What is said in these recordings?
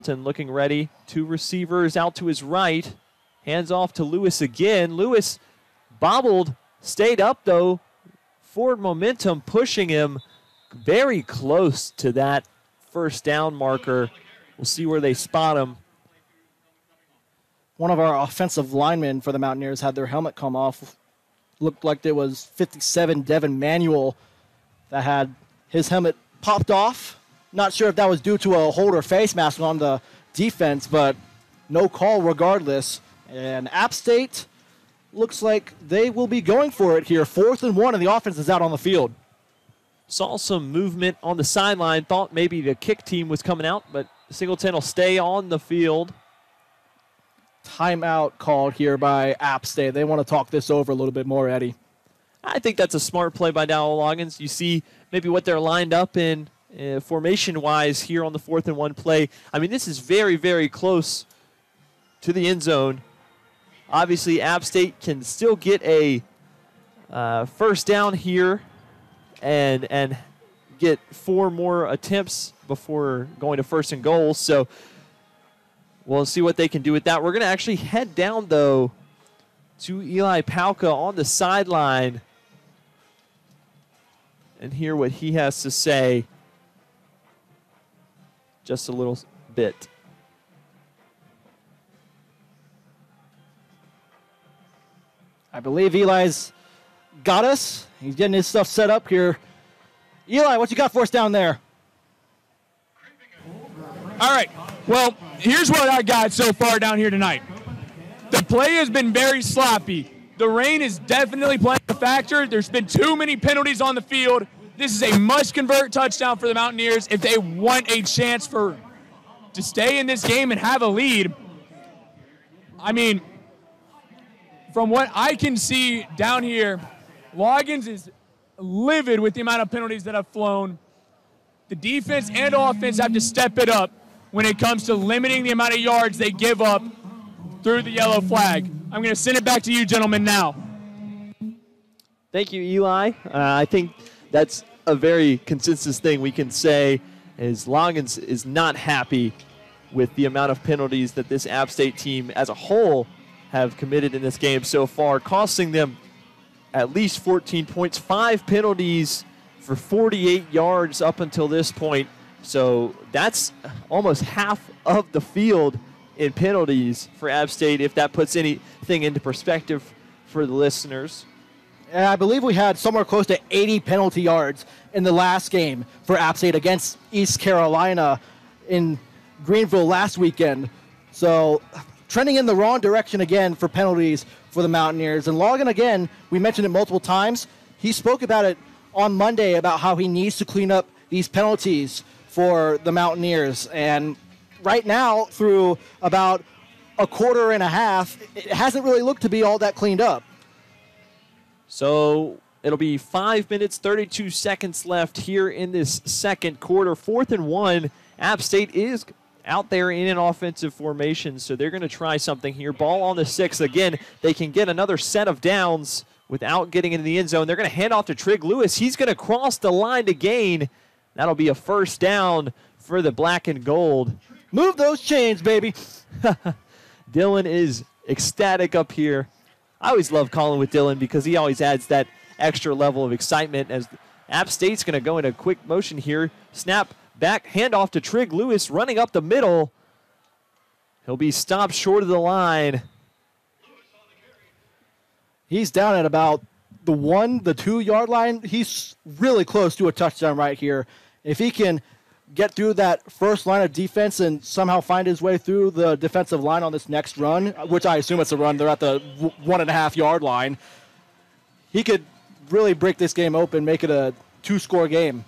Looking ready. Two receivers out to his right. Hands off to Lewis again. Lewis bobbled, stayed up though. Forward momentum pushing him very close to that first down marker. We'll see where they spot him. One of our offensive linemen for the Mountaineers had their helmet come off. Looked like it was 57 Devin Manuel that had his helmet popped off. Not sure if that was due to a hold or face mask on the defense, but no call regardless. And App State looks like they will be going for it here. 4th and 1, and the offense is out on the field. Saw some movement on the sideline. Thought maybe the kick team was coming out, but Singleton will stay on the field. Timeout called here by App State. They want to talk this over a little bit more, Eddie. I think that's a smart play by Dowell Loggins. You see maybe what they're lined up in formation-wise here on the 4th and 1 play. I mean, this is very, very close to the end zone. Obviously, App State can still get a first down here and get 4 more attempts before going to 1st and goal. So we'll see what they can do with that. We're going to actually head down, though, to Eli Palka on the sideline and hear what he has to say just a little bit. I believe Eli's got us. He's getting his stuff set up here. Eli, what you got for us down there? All right. Well, here's what I got so far down here tonight. The play has been very sloppy. The rain is definitely playing a factor. There's been too many penalties on the field. This is a must-convert touchdown for the Mountaineers if they want a chance to stay in this game and have a lead. I mean, from what I can see down here, Loggins is livid with the amount of penalties that have flown. The defense and offense have to step it up when it comes to limiting the amount of yards they give up through the yellow flag. I'm going to send it back to you gentlemen now. Thank you, Eli. I think that's a very consensus thing we can say is Loggins is not happy with the amount of penalties that this App State team as a whole have committed in this game so far, costing them at least 14 points, 5 penalties for 48 yards up until this point. So that's almost half of the field in penalties for App State, if that puts anything into perspective for the listeners. And I believe we had somewhere close to 80 penalty yards in the last game for App State against East Carolina in Greenville last weekend. So trending in the wrong direction again for penalties for the Mountaineers. And Logan, again, we mentioned it multiple times. He spoke about it on Monday about how he needs to clean up these penalties for the Mountaineers. And right now, through about a quarter and a half, it hasn't really looked to be all that cleaned up. So it'll be 5 minutes, 32 seconds left here in this second quarter. 4th and 1. App State is out there in an offensive formation, so they're going to try something here. Ball on the 6. Again, they can get another set of downs without getting into the end zone. They're going to hand off to Trig Lewis. He's going to cross the line to gain. That'll be a first down for the black and gold. Move those chains, baby. Dylan is ecstatic up here. I always love calling with Dylan because he always adds that extra level of excitement as App State's going to go into quick motion here. Snap back, handoff to Trig Lewis running up the middle. He'll be stopped short of the line. He's down at about the 2-yard line. He's really close to a touchdown right here. If he can get through that first line of defense and somehow find his way through the defensive line on this next run, which I assume it's a run, they're at the 1.5-yard line, he could really break this game open, make it a 2-score game.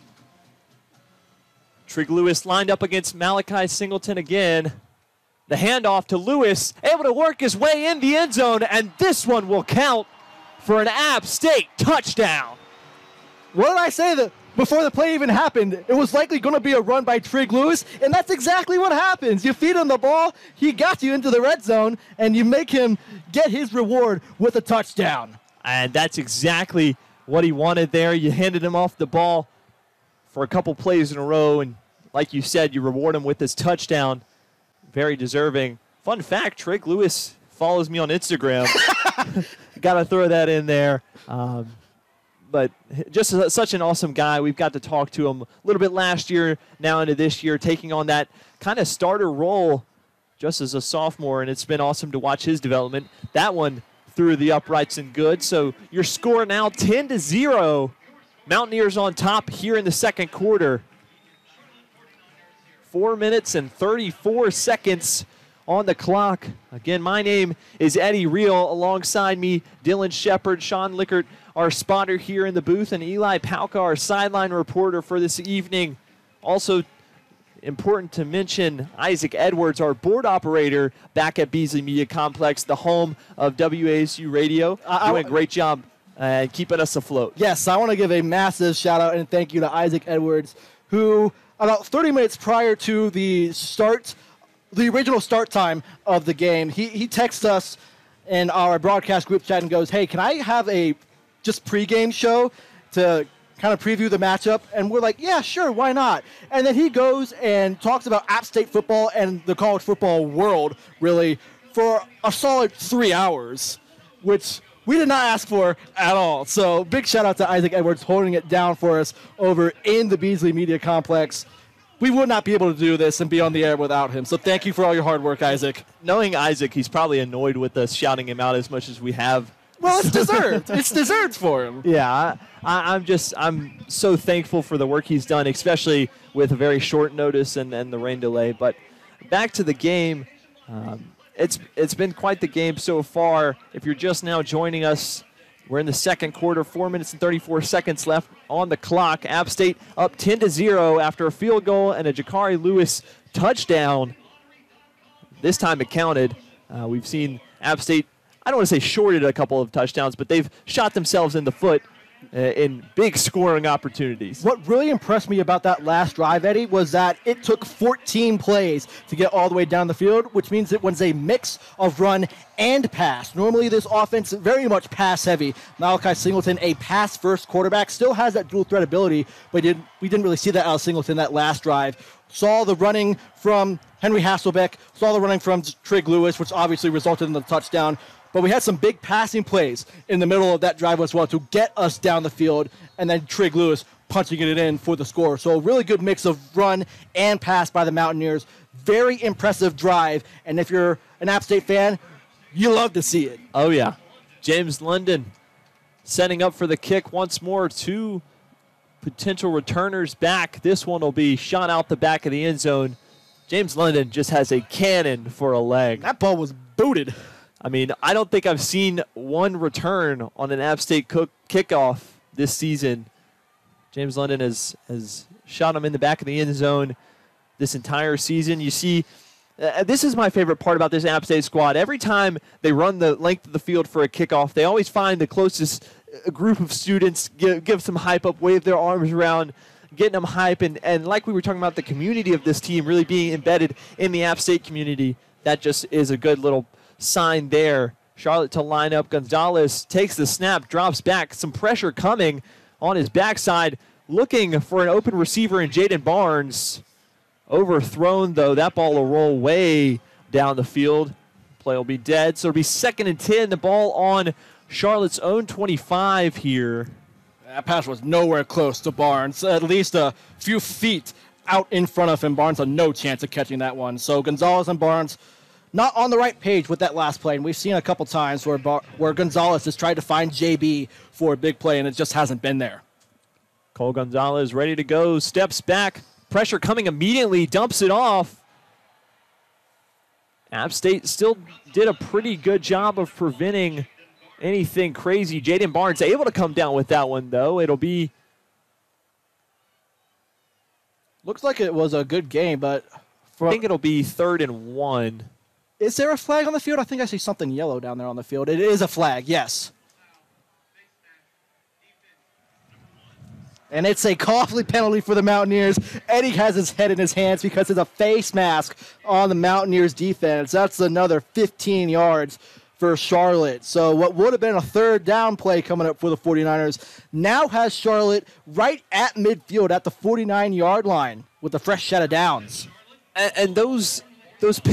Trig Lewis lined up against Malachi Singleton again. The handoff to Lewis, able to work his way in the end zone, and this one will count for an App State touchdown. What did I say before the play even happened? It was likely going to be a run by Trig Lewis, and that's exactly what happens. You feed him the ball, he got you into the red zone, and you make him get his reward with a touchdown. And that's exactly what he wanted there. You handed him off the ball for a couple plays in a row, and like you said, you reward him with this touchdown. very deserving. Fun fact, Trig Lewis follows me on Instagram. Got to throw that in there. But just such an awesome guy. We've got to talk to him a little bit last year, now into this year, taking on that kind of starter role just as a sophomore, and it's been awesome to watch his development. That one through the uprights and good. So your score now 10-0. Mountaineers on top here in the second quarter. 4 minutes and 34 seconds on the clock. Again, my name is Eddie Reel. Alongside me, Dylan Shepard, Sean Lickert, our spotter here in the booth, and Eli Palka, our sideline reporter for this evening. Also important to mention, Isaac Edwards, our board operator back at Beasley Media Complex, the home of WASU Radio. Doing a great job keeping us afloat. Yes, I want to give a massive shout out and thank you to Isaac Edwards, who about 30 minutes prior to the original start time of the game, he texts us in our broadcast group chat and goes, hey, can I have a just pregame show to kind of preview the matchup? And we're like, yeah, sure, why not? And then he goes and talks about App State football and the college football world, really, for a solid 3 hours, which we did not ask for at all. So big shout out to Isaac Edwards holding it down for us over in the Beasley Media Complex. We would not be able to do this and be on the air without him. So thank you for all your hard work, Isaac. Knowing Isaac, he's probably annoyed with us shouting him out as much as we have. Well, it's deserved. It's deserved for him. Yeah, I'm so thankful for the work he's done, especially with a very short notice and the rain delay. But back to the game, it's been quite the game so far. If you're just now joining us, we're in the second quarter, 4 minutes and 34 seconds left on the clock. App State up 10-0 after a field goal and a Jakari Lewis touchdown. This time it counted. We've seen App State, I don't want to say shorted a couple of touchdowns, but they've shot themselves in the foot in big scoring opportunities. What really impressed me about that last drive, Eddie, was that it took 14 plays to get all the way down the field, which means it was a mix of run and pass. Normally this offense very much pass heavy. Malachi Singleton, a pass first quarterback, still has that dual threat ability, but we didn't really see that out of Singleton that last drive. Saw the running from Henry Hasselbeck, saw the running from Trig Lewis, which obviously resulted in the touchdown. But we had some big passing plays in the middle of that drive as well to get us down the field, and then Trig Lewis punching it in for the score. So a really good mix of run and pass by the Mountaineers. Very impressive drive, and if you're an App State fan, you love to see it. Oh, yeah. James London setting up for the kick once more. Two potential returners back. This one will be shot out the back of the end zone. James London just has a cannon for a leg. That ball was booted. I mean, I don't think I've seen one return on an App State kickoff this season. James London has shot him in the back of the end zone this entire season. You see, this is my favorite part about this App State squad. Every time they run the length of the field for a kickoff, they always find the closest group of students, give some hype up, wave their arms around, getting them hype. And like we were talking about, the community of this team really being embedded in the App State community, that just is a good little sign there. Charlotte to line up. Gonzalez takes the snap, drops back. Some pressure coming on his backside, looking for an open receiver in Jaden Barnes. Overthrown, though. That ball will roll way down the field. Play will be dead. So it'll be 2nd and 10. The ball on Charlotte's own 25 here. That pass was nowhere close to Barnes. At least a few feet out in front of him. Barnes had no chance of catching that one. So Gonzalez and Barnes not on the right page with that last play. And we've seen a couple times where Gonzalez has tried to find JB for a big play, and it just hasn't been there. Cole Gonzalez ready to go. Steps back. Pressure coming immediately. Dumps it off. App State still did a pretty good job of preventing anything crazy. Jaden Barnes able to come down with that one, though. It'll be... Looks like it was a good game, but... I think it'll be 3rd and 1. Is there a flag on the field? I think I see something yellow down there on the field. It is a flag, yes. And it's a costly penalty for the Mountaineers. Eddie has his head in his hands because it's a face mask on the Mountaineers defense. That's another 15 yards for Charlotte. So what would have been a 3rd down play coming up for the 49ers now has Charlotte right at midfield at the 49-yard line with a fresh set of downs. And those